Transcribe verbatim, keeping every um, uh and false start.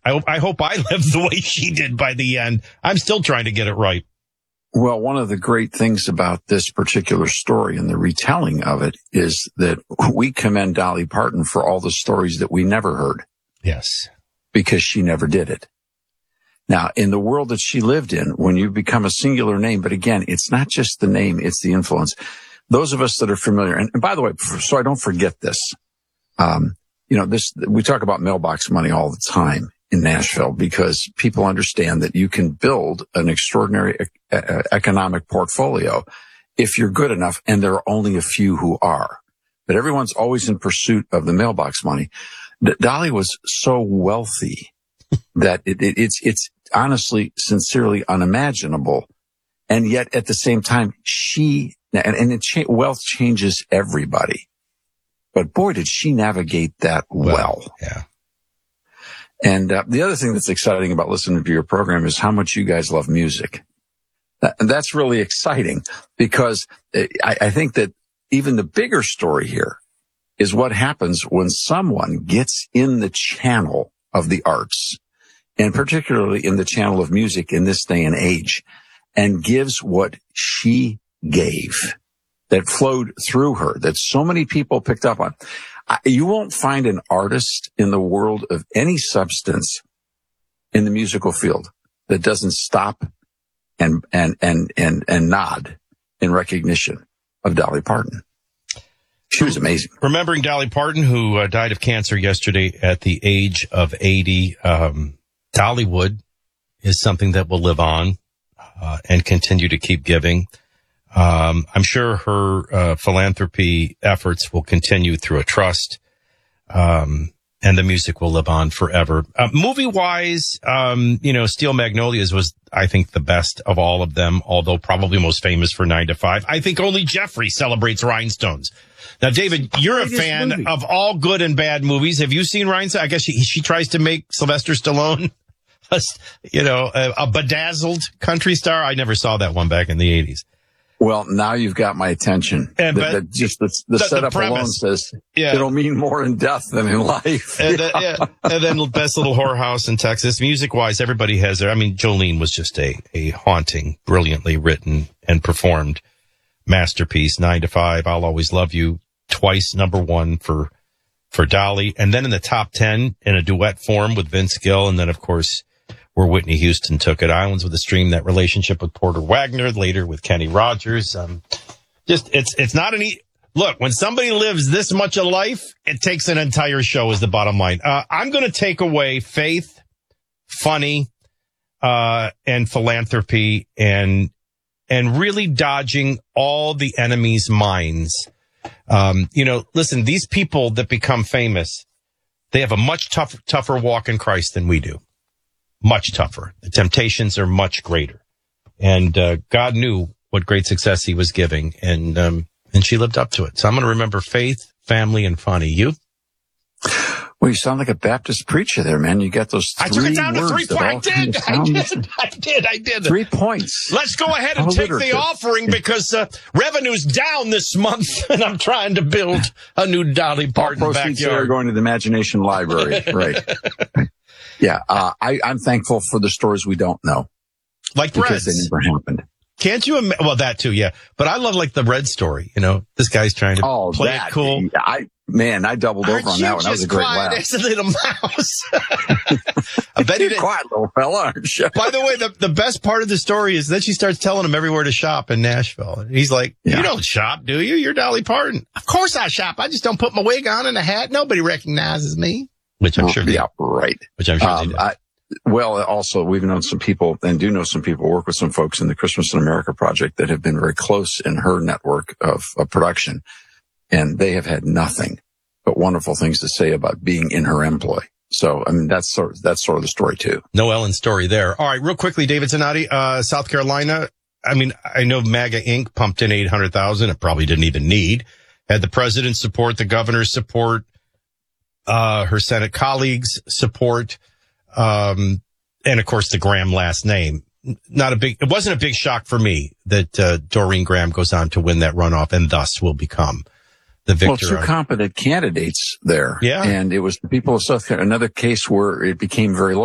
I, I hope I lived the way she did by the end. I'm still trying to get it right. Well, one of the great things about this particular story and the retelling of it is that we commend Dolly Parton for all the stories that we never heard. Yes. Because she never did it. Now, in the world that she lived in, when you become a singular name, but again, it's not just the name, it's the influence. Those of us that are familiar, and, and by the way, so I don't forget this, um, you know, this, we talk about mailbox money all the time in Nashville because people understand that you can build an extraordinary e- economic portfolio if you're good enough, and there are only a few who are. But everyone's always in pursuit of the mailbox money. D- Dolly was so wealthy that it, it, it's it's honestly, sincerely unimaginable. And yet at the same time, she, and, and it cha- wealth changes everybody. But boy, did she navigate that well. well. Yeah. And uh, the other thing that's exciting about listening to your program is how much you guys love music. That, and that's really exciting because I, I think that even the bigger story here is what happens when someone gets in the channel of the arts, and particularly in the channel of music in this day and age, and gives what she gave that flowed through her, that so many people picked up on. You won't find an artist in the world of any substance in the musical field that doesn't stop and, and, and, and, and nod in recognition of Dolly Parton. She was amazing. Remembering Dolly Parton, who uh, died of cancer yesterday at the age of eighty, um, Dollywood is something that will live on uh, and continue to keep giving. Um, I'm sure her uh, philanthropy efforts will continue through a trust, um, and the music will live on forever. Uh, movie-wise, um, you know, Steel Magnolias was, I think, the best of all of them, although probably most famous for nine to five. I think only Jeffrey celebrates Rhinestones. Now, David, you're a fan movie. of all good and bad movies. Have you seen Rhinestone? I guess she, she tries to make Sylvester Stallone, a, you know, a, a bedazzled country star. I never saw that one back in the eighties. Well, now you've got my attention. And, the, but, the, just the, the, the setup the alone says yeah. it'll mean more in death than in life. And, uh, yeah. And then Best Little Whorehouse in Texas. Music-wise, everybody has their, I mean, Jolene was just a, a haunting, brilliantly written and performed masterpiece. Nine to Five, I'll Always Love You, twice number one for for Dolly. And then in the top ten in a duet form with Vince Gill. And then, of course, where Whitney Houston took it, Islands with a Stream, that relationship with Porter Wagner, later with Kenny Rogers. Um, just, it's, it's not an e- look, when somebody lives this much of life, it takes an entire show is the bottom line. Uh, I'm going to take away faith, funny, uh, and philanthropy and, and really dodging all the enemy's minds. Um, you know, listen, these people that become famous, they have a much tough, tougher walk in Christ than we do. Much tougher. The temptations are much greater. And uh, God knew what great success he was giving, and um, and she lived up to it. So I'm going to remember faith, family, and funny. You? Well, you sound like a Baptist preacher there, man. You got those three I took it down to three points. I did. I did. I did. I did. Three points. Let's go ahead and take the offering because uh, revenue's down this month, and I'm trying to build a new Dolly Parton All proceeds backyard. are going to the Imagination Library. Right. Yeah, uh, I, I'm thankful for the stories we don't know. Like because Reds. they never happened. Can't you imagine? Well, that too, yeah. But I love like the Red story. You know, this guy's trying to oh, play that, it cool. I man, I doubled over Aren't on that one. That was a great laugh. As a little mouse. I bet he did. Quiet little fella, aren't you? By the way, the the best part of the story is that she starts telling him everywhere to shop in Nashville. And he's like, yeah. "You don't shop, do you? You're Dolly Parton." "Of course I shop. I just don't put my wig on and a hat. Nobody recognizes me." Which I'm oh, sure. They, yeah, right. Which I'm sure um, they did. I, Well, also, we've known some people and do know some people, work with some folks in the Christmas in America project that have been very close in her network of, of production. And they have had nothing but wonderful things to say about being in her employ. So, I mean, that's sort of, that's sort of the story too. No Ellen story there. All right, real quickly, David Zanotti, uh, South Carolina. I mean, I know MAGA Incorporated pumped in eight hundred thousand. It probably didn't even need. Had the president's support, the governor's support, uh, her Senate colleagues' support. Um, And of course, the Graham last name. Not a big, it wasn't a big shock for me that, uh, Doreen Graham goes on to win that runoff and thus will become the victor. Well, two competent candidates there. Yeah. And it was the people of South Carolina, another case where it became very low.